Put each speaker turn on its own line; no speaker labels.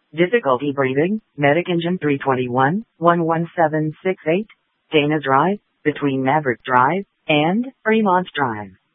Difficulty breathing, Medic Engine 321, 11768, Dana Drive, between Maverick Drive and Fremont Drive.